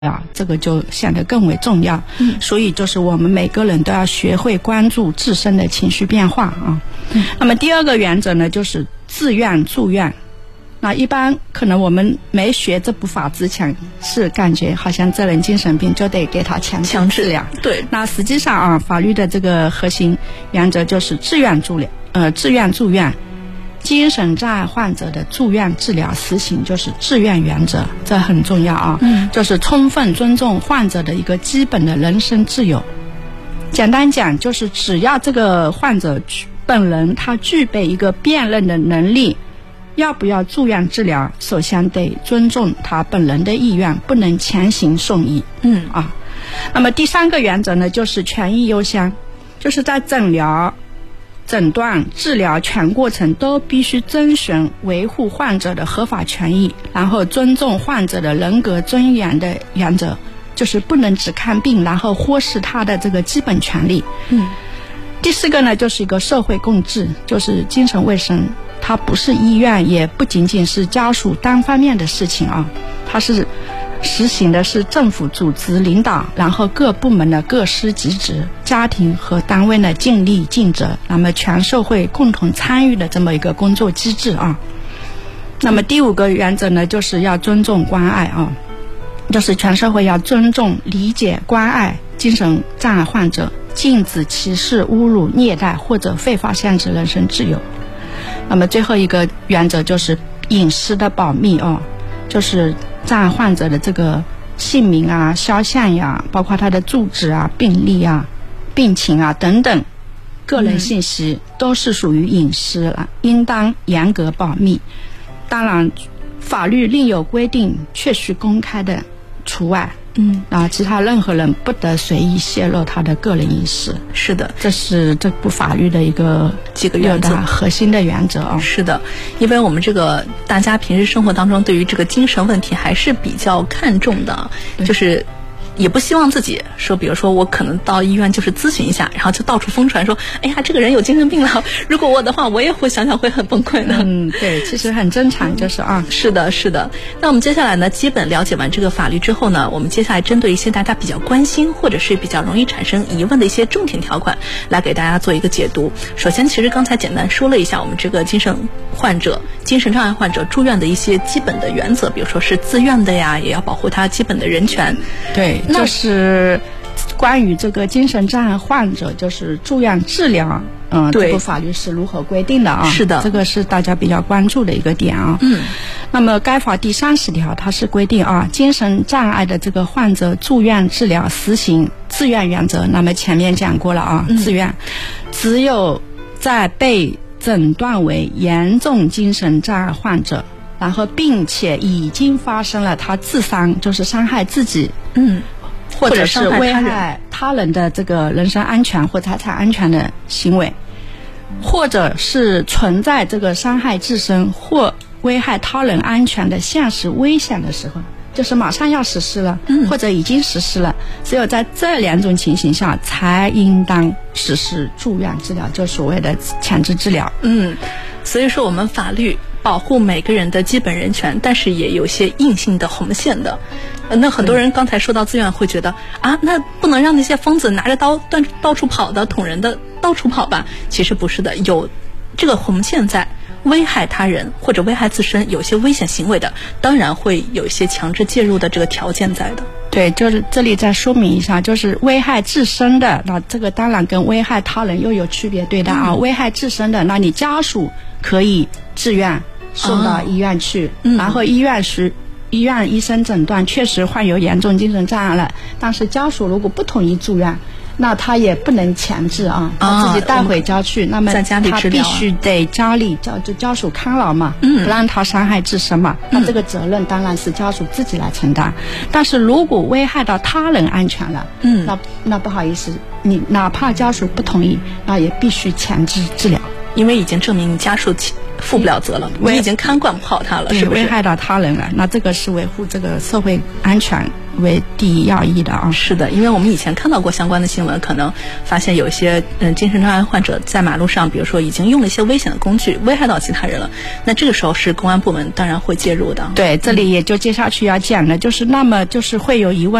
这个就显得更为重要。所以就是我们每个人都要学会关注自身的情绪变化啊。那么第二个原则呢，就是自愿住院。那一般可能我们没学这部法之前，是感觉好像这人精神病就得给他强制治疗。 对， 那实际上啊，法律的这个核心原则就是自愿住院。精神障碍患者的住院治疗实行就是自愿原则，这很重要啊。就是充分尊重患者的一个基本的人身自由。简单讲，就是只要这个患者本人他具备一个辨认的能力，要不要住院治疗，首先得尊重他本人的意愿，不能强行送医。那么第三个原则呢，就是权益优先，就是在诊疗、诊断、治疗全过程都必须遵循维护患者的合法权益，然后尊重患者的人格尊严的原则，就是不能只看病然后忽视他的这个基本权利。第四个呢，就是一个社会共治，就是精神卫生它不是医院，也不仅仅是家属单方面的事情啊，它是实行的是政府组织领导，然后各部门的各司其职，家庭和单位呢尽力尽责，那么全社会共同参与的这么一个工作机制啊。那么第五个原则呢，就是要尊重关爱啊，就是全社会要尊重、理解、关爱精神障碍患者，禁止歧视、侮辱、虐待或者非法限制人身自由。那么最后一个原则就是隐私的保密啊，就是障碍患者的这个姓名啊、肖像呀，包括他的住址啊、病历啊、病情啊等等个人信息都是属于隐私了，应当严格保密。当然法律另有规定，确须公开的除外。其他任何人不得随意泄露他的个人隐私。 是的， 这是这部法律的几个原则，核心的原则啊。 是的，因为我们这个大家平时生活当中对于这个精神问题还是比较看重的，就是也不希望自己说，比如说我可能到医院就是咨询一下，然后就到处疯传说，哎呀，这个人有精神病了。如果我的话，我也会想想会很崩溃的。 对，其实很正常，就是啊。 是的，是的。那我们接下来呢，基本了解完这个法律之后呢，我们接下来针对一些大家比较关心或者是比较容易产生疑问的一些重点条款，来给大家做一个解读。首先，其实刚才简单说了一下我们这个精神障碍患者住院的一些基本的原则，比如说是自愿的呀，也要保护他基本的人权。 对，就是关于这个精神障碍患者就是住院治疗，这部法律是如何规定的啊？ 是的， 这个是大家比较关注的一个点啊。那么该法第30条它是规定啊，精神障碍的这个患者住院治疗实行自愿原则。那么前面讲过了啊，自愿，只有在被诊断为严重精神障碍患者，然后并且已经发生了他自伤，就是伤害自己，或者是危害他人的这个人身安全或财产安全的行为，或者是存在这个伤害自身或危害他人安全的现实危险的时候，就是马上要实施了，或者已经实施了，只有在这2种情形下才应当实施住院治疗，就所谓的强制治疗。 所以说我们法律保护每个人的基本人权，但是也有些硬性的红线的。那很多人刚才说到自愿会觉得啊，那不能让那些疯子拿着刀到处跑的捅人的到处跑吧？其实不是的，有这个红线在，危害他人或者危害自身有些危险行为的，当然会有一些强制介入的这个条件在的。 对，就是这里再说明一下，就是危害自身的，那这个当然跟危害他人又有区别对待啊。危害自身的，那你家属可以自愿送到医院去，然后医院医生诊断确实患有严重精神障碍了，但是家属如果不同意住院，那他也不能强制他自己带回家去，那么他必须得家属看牢嘛，不让他伤害自身嘛，那这个责任当然是家属自己来承担。但是如果危害到他人安全了，那不好意思，你哪怕家属不同意，那也必须强制治疗， 因为已经证明你家属负不了责了，你已经看管不好他了，是不是？ 危害到他人了，那这个是维护这个社会安全为第一要义的啊。 是的，因为我们以前看到过相关的新闻，可能发现有一些精神障碍患者在马路上，比如说已经用了一些危险的工具，危害到其他人了，那这个时候是公安部门当然会介入的。 对，这里也就接下去要讲的就是，那么就是会有疑问。